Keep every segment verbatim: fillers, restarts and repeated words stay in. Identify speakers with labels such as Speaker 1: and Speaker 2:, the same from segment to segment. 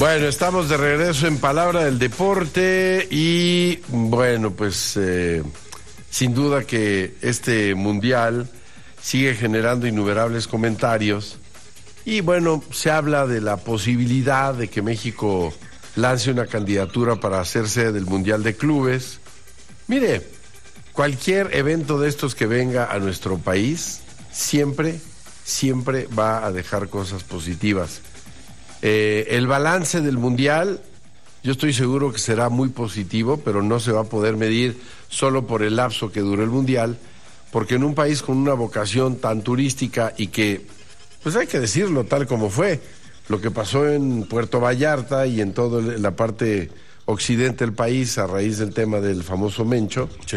Speaker 1: Bueno, estamos de regreso en Palabra del Deporte y bueno, pues eh, sin duda que este mundial sigue generando innumerables comentarios y bueno, se habla de la posibilidad de que México lance una candidatura para hacerse del Mundial de Clubes. Mire, cualquier evento de estos que venga a nuestro país siempre, siempre va a dejar cosas positivas. Eh, el balance del Mundial, yo estoy seguro que será muy positivo, pero no se va a poder medir solo por el lapso que duró el Mundial, porque en un país con una vocación tan turística y que, pues hay que decirlo tal como fue, lo que pasó en Puerto Vallarta y en toda la parte occidente del país a raíz del tema del famoso Mencho, sí.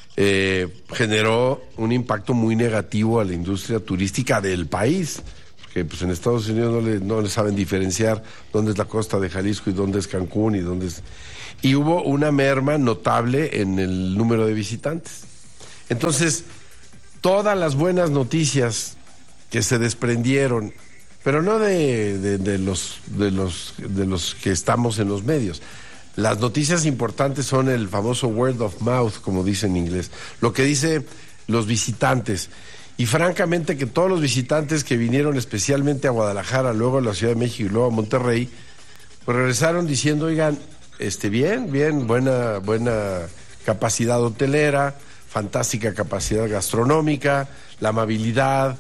Speaker 1: eh, generó un impacto muy negativo a la industria turística del país. Que pues en Estados Unidos no le, no le saben diferenciar dónde es la costa de Jalisco y dónde es Cancún y dónde es... Y hubo una merma notable en el número de visitantes. Entonces, todas las buenas noticias que se desprendieron, pero no de, de, de, los, de, los, de los que estamos en los medios. Las noticias importantes son el famoso word of mouth, como dice en inglés. Lo que dicen los visitantes. Y francamente que todos los visitantes que vinieron especialmente a Guadalajara, luego a la Ciudad de México y luego a Monterrey, pues regresaron diciendo, oigan, este, bien, bien, buena, buena capacidad hotelera, fantástica capacidad gastronómica, la amabilidad,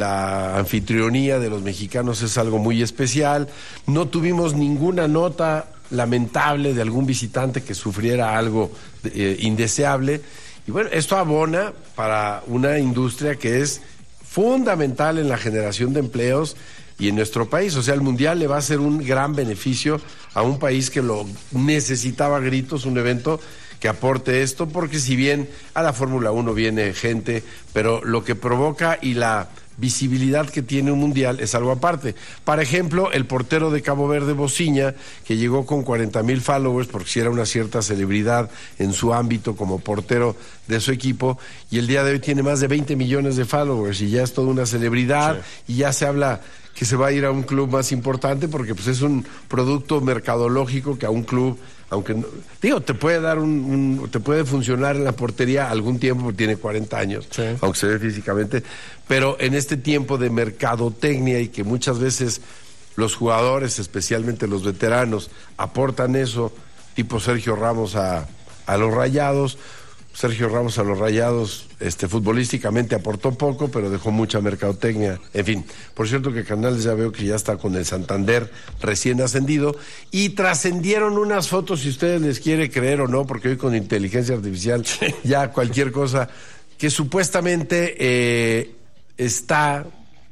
Speaker 1: la anfitrionía de los mexicanos es algo muy especial. No tuvimos ninguna nota lamentable de algún visitante que sufriera algo eh, indeseable. Y bueno, esto abona para una industria que es fundamental en la generación de empleos y en nuestro país. O sea, el Mundial le va a ser un gran beneficio a un país que lo necesitaba a gritos, un evento que aporte esto, porque si bien a la Fórmula uno viene gente, pero lo que provoca y la visibilidad que tiene un mundial es algo aparte. Por ejemplo, el portero de Cabo Verde, Bociña, que llegó con cuarenta mil followers porque si era una cierta celebridad en su ámbito como portero de su equipo, y el día de hoy tiene más de veinte millones de followers y ya es toda una celebridad, sí. Y ya se habla que se va a ir a un club más importante porque pues es un producto mercadológico que a un club, aunque no, digo, te puede dar un, un te puede funcionar en la portería algún tiempo porque tiene cuarenta años, sí. Aunque se ve físicamente, pero en este tiempo de mercadotecnia y que muchas veces los jugadores, especialmente los veteranos, aportan eso, tipo Sergio Ramos a, a los Rayados. Sergio Ramos a los Rayados, este, futbolísticamente aportó poco, pero dejó mucha mercadotecnia. En fin, por cierto que Canales ya veo que ya está con el Santander recién ascendido y trascendieron unas fotos, si ustedes les quiere creer o no, porque hoy con inteligencia artificial ya cualquier cosa, que supuestamente eh, está,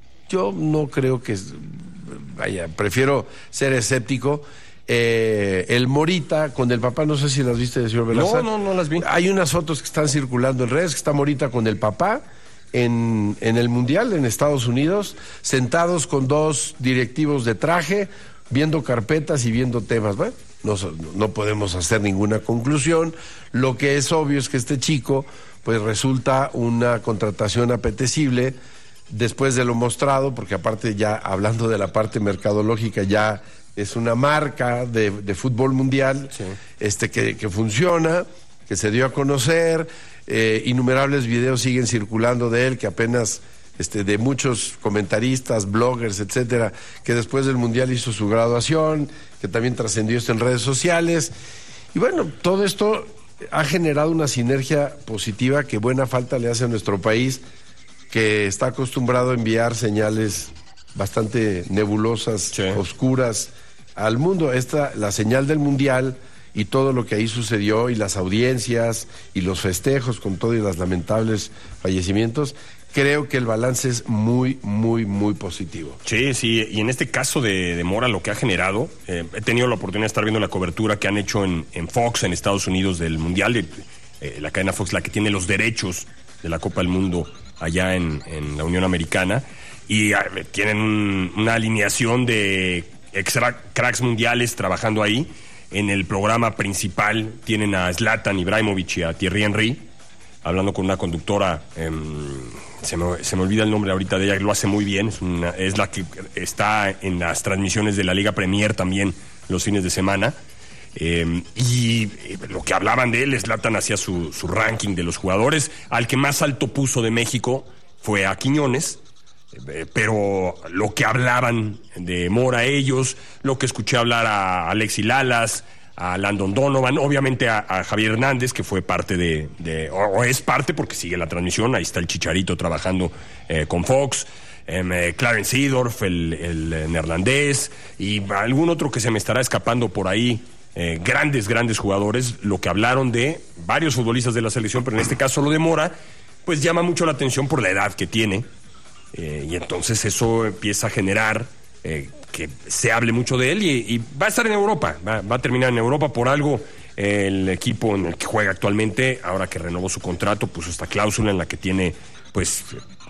Speaker 1: yo no creo que, vaya, prefiero ser escéptico. Eh, el Morita con el papá, no sé si las viste, señor Velázquez.
Speaker 2: No, no, no las vi.
Speaker 1: Hay unas fotos que están circulando en redes, que está Morita con el papá en, en el Mundial en Estados Unidos, sentados con dos directivos de traje, viendo carpetas y viendo temas. Bueno, no, no podemos hacer ninguna conclusión. Lo que es obvio es que este chico, pues resulta una contratación apetecible después de lo mostrado, porque aparte ya hablando de la parte mercadológica ya es una marca de, de fútbol mundial, sí. este que, que funciona, que se dio a conocer, eh, innumerables videos siguen circulando de él, que apenas este, de muchos comentaristas, bloggers, etcétera, que después del mundial hizo su graduación, que también trascendió esto en redes sociales, y bueno, todo esto ha generado una sinergia positiva que buena falta le hace a nuestro país, que está acostumbrado a enviar señales bastante nebulosas, sí. oscuras al mundo. Esta, la señal del mundial y todo lo que ahí sucedió y las audiencias y los festejos con todo y los lamentables fallecimientos, creo que el balance es muy, muy, muy positivo.
Speaker 2: Sí, sí, y en este caso de, de Mora lo que ha generado, eh, he tenido la oportunidad de estar viendo la cobertura que han hecho en, en Fox, en Estados Unidos, del mundial, de, eh, la cadena Fox, la que tiene los derechos de la Copa del Mundo allá en, en la Unión Americana, y eh, tienen un, una alineación de ex cracks mundiales trabajando ahí. En el programa principal tienen a Zlatan Ibrahimovic y a Thierry Henry, hablando con una conductora, eh, se, me, se me olvida el nombre ahorita de ella, que lo hace muy bien, es, una, es la que está en las transmisiones de la Liga Premier también los fines de semana. Eh, y eh, lo que hablaban de él, Zlatan hacía su, su ranking de los jugadores. Al que más alto puso de México fue a Quiñones. Eh, pero lo que hablaban de Mora ellos, lo que escuché hablar a Alexis Lalas, a Landon Donovan, obviamente a, a Javier Hernández, que fue parte de, de o, o es parte porque sigue la transmisión, ahí está el Chicharito trabajando eh, con Fox, eh, Clarence Seedorf, el, el neerlandés, y algún otro que se me estará escapando por ahí, eh, grandes, grandes jugadores, lo que hablaron de varios futbolistas de la selección, pero en este caso lo de Mora, pues llama mucho la atención por la edad que tiene, eh, y entonces eso empieza a generar eh, que se hable mucho de él, y, y va a estar en Europa, va, va a terminar en Europa por algo. Eh, el equipo en el que juega actualmente, ahora que renovó su contrato, puso esta cláusula en la que tiene, pues,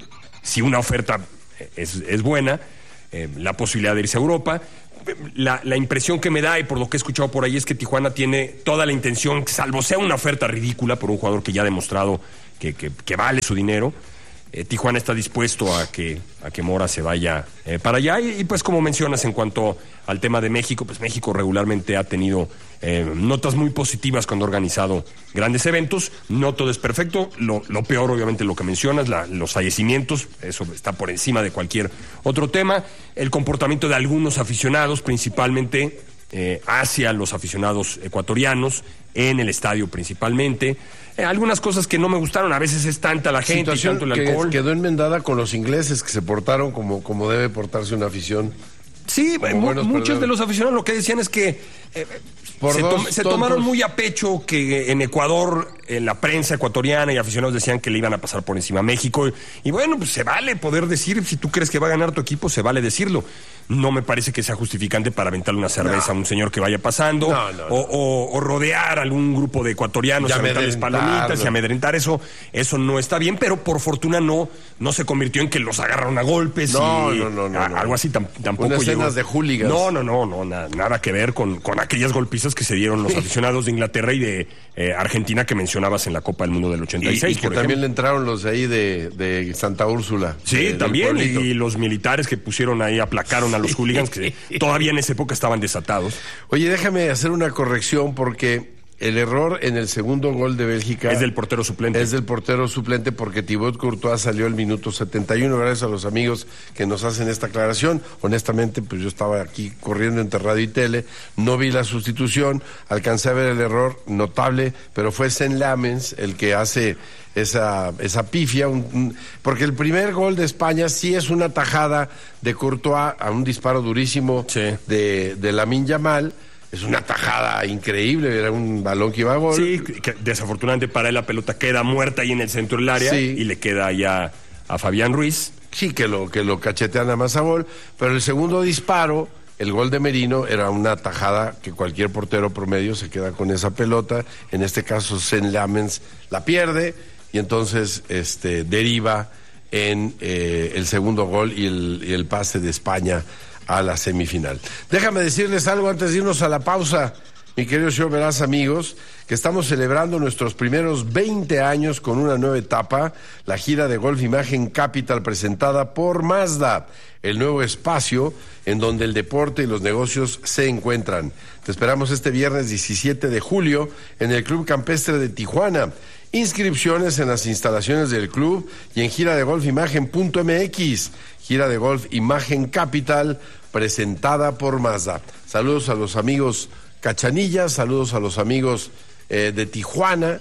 Speaker 2: si una oferta es, es buena, eh, la posibilidad de irse a Europa. La, la impresión que me da, y por lo que he escuchado por ahí, es que Tijuana tiene toda la intención, salvo sea una oferta ridícula por un jugador que ya ha demostrado que, que, que vale su dinero. Eh, Tijuana está dispuesto a que, a que Mora se vaya eh, para allá, y, y pues como mencionas en cuanto al tema de México, pues México regularmente ha tenido eh, notas muy positivas cuando ha organizado grandes eventos. No todo es perfecto, lo, lo peor obviamente lo que mencionas, la, los fallecimientos, eso está por encima de cualquier otro tema, el comportamiento de algunos aficionados, principalmente eh, hacia los aficionados ecuatorianos, en el estadio principalmente. Eh, algunas cosas que no me gustaron, a veces es tanta la gente y tanto el alcohol.
Speaker 1: Que quedó enmendada con los ingleses, que se portaron como, como debe portarse una afición.
Speaker 2: Sí, mu muchos de los aficionados lo que decían es que eh, se, to se tomaron muy a pecho que en Ecuador, en la prensa ecuatoriana y aficionados decían que le iban a pasar por encima a México. Y, y bueno, pues se vale poder decir, si tú crees que va a ganar tu equipo, se vale decirlo. No me parece que sea justificante para aventarle una cerveza no. a un señor que vaya pasando, no, no, no. O, o, o rodear a algún grupo de ecuatorianos y aventarles palomitas no. y amedrentar. Eso, eso no está bien, pero por fortuna no, no se convirtió en que los agarraron a golpes
Speaker 1: no,
Speaker 2: y
Speaker 1: no, no, no,
Speaker 2: a,
Speaker 1: no.
Speaker 2: algo así tam, tampoco
Speaker 1: Unas
Speaker 2: llegó.
Speaker 1: escenas de hooligans.
Speaker 2: No, no, no, no, nada, nada que ver con, con aquellas golpizas que se dieron los aficionados de Inglaterra y de eh, Argentina que mencionabas en la Copa del Mundo del ochenta y seis.
Speaker 1: Y, y que
Speaker 2: por
Speaker 1: también
Speaker 2: ejemplo.
Speaker 1: le entraron los de ahí de, de Santa Úrsula.
Speaker 2: Sí,
Speaker 1: de,
Speaker 2: también, y, y los militares que pusieron ahí, aplacaron a los hooligans que todavía en esa época estaban desatados.
Speaker 1: Oye, déjame hacer una corrección porque el error en el segundo gol de Bélgica
Speaker 2: es del portero suplente.
Speaker 1: Es del portero suplente porque Thibaut Courtois salió el minuto setenta y uno. Gracias a los amigos que nos hacen esta aclaración. Honestamente, pues yo estaba aquí corriendo entre radio y tele, no vi la sustitución, alcancé a ver el error notable, pero fue Sen Lamens el que hace esa, esa pifia, un, un, porque el primer gol de España sí es una tajada de Courtois a un disparo durísimo
Speaker 2: sí.
Speaker 1: de, de Lamine Yamal. Es una tajada increíble, era un balón que iba a gol.
Speaker 2: Sí, que desafortunadamente para él la pelota queda muerta ahí en el centro del área, sí. y le queda allá a Fabián Ruiz.
Speaker 1: Sí, que lo, que lo cachetea nada más a gol, pero el segundo disparo, el gol de Merino, era una tajada que cualquier portero promedio se queda con esa pelota. En este caso, Sen Lamens la pierde y entonces este, deriva en eh, el segundo gol y el, y el pase de España a la semifinal. Déjame decirles algo antes de irnos a la pausa, mi querido señor Verás, amigos, que estamos celebrando nuestros primeros veinte años con una nueva etapa, la gira de Golf Imagen Capital presentada por Mazda, el nuevo espacio en donde el deporte y los negocios se encuentran. Te esperamos este viernes diecisiete de julio en el Club Campestre de Tijuana. Inscripciones en las instalaciones del club y en gira de golf imagen punto m x. Gira de Golf Imagen Capital, presentada por Mazda. Saludos a los amigos Cachanillas, saludos a los amigos eh, de Tijuana,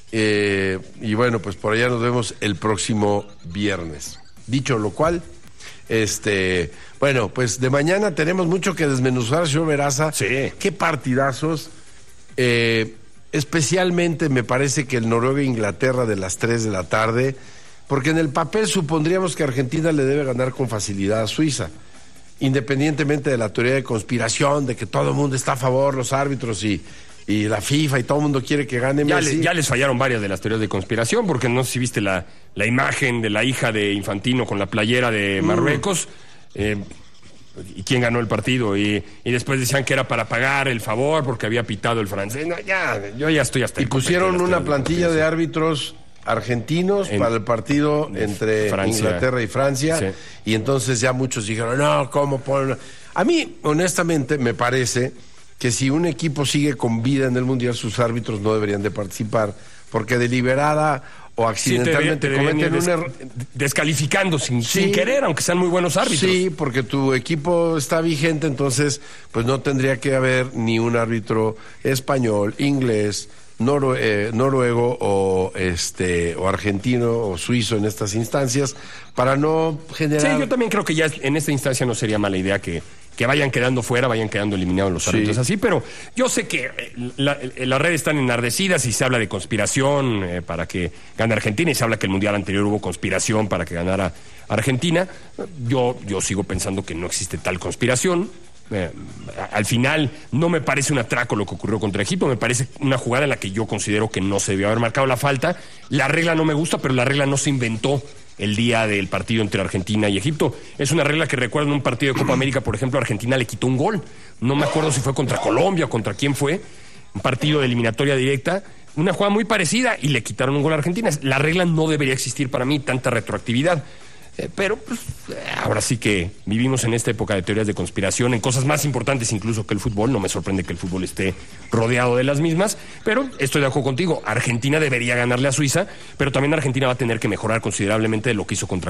Speaker 1: eh, y bueno, pues por allá nos vemos el próximo viernes. Dicho lo cual, este, bueno, pues de mañana tenemos mucho que desmenuzar, señor Veraza.
Speaker 2: Sí.
Speaker 1: Qué partidazos. Eh, especialmente me parece que el Noruega-Inglaterra de las tres de la tarde, porque en el papel supondríamos que Argentina le debe ganar con facilidad a Suiza, independientemente de la teoría de conspiración, de que todo el mundo está a favor, los árbitros y, y la FIFA, y todo el mundo quiere que gane
Speaker 2: ya
Speaker 1: Messi.
Speaker 2: Le, ya les fallaron varias de las teorías de conspiración, porque no sé si viste la, la imagen de la hija de Infantino con la playera de Marruecos, mm. eh, y quién ganó el partido, y, y después decían que era para pagar el favor porque había pitado el francés. No, ya, yo ya estoy hasta...
Speaker 1: Y pusieron una plantilla de árbitros argentinos en, para el partido entre Francia, Inglaterra y Francia, sí. Y entonces ya muchos dijeron, no, ¿cómo ponen? A mí, honestamente, me parece que si un equipo sigue con vida en el Mundial, sus árbitros no deberían de participar, porque deliberada o accidentalmente
Speaker 2: sí, te
Speaker 1: cometen
Speaker 2: des,
Speaker 1: un error.
Speaker 2: Descalificando sin,
Speaker 1: sí,
Speaker 2: sin querer, aunque sean muy buenos árbitros.
Speaker 1: Sí, porque tu equipo está vigente, entonces pues no tendría que haber ni un árbitro español, inglés, norue eh, noruego o este o argentino o suizo en estas instancias, para no generar...
Speaker 2: Sí, yo también creo que ya en esta instancia no sería mala idea que, que vayan quedando fuera, vayan quedando eliminados los árbitros sí. así, pero yo sé que la, las redes están enardecidas y se habla de conspiración eh, para que gane Argentina, y se habla que el Mundial anterior hubo conspiración para que ganara Argentina. Yo, yo sigo pensando que no existe tal conspiración. Eh, al final no me parece un atraco lo que ocurrió contra Egipto, me parece una jugada en la que yo considero que no se debió haber marcado la falta. La regla no me gusta, pero la regla no se inventó el día del partido entre Argentina y Egipto. Es una regla que recuerdo en un partido de Copa América, por ejemplo, Argentina le quitó un gol. No me acuerdo si fue contra Colombia o contra quién fue. Un partido de eliminatoria directa, una jugada muy parecida y le quitaron un gol a Argentina. La regla no debería existir para mí, tanta retroactividad. Eh, pero pues, ahora sí que vivimos en esta época de teorías de conspiración, en cosas más importantes incluso que el fútbol. No me sorprende que el fútbol esté rodeado de las mismas, pero estoy de acuerdo contigo. Argentina debería ganarle a Suiza, pero también Argentina va a tener que mejorar considerablemente de lo que hizo contra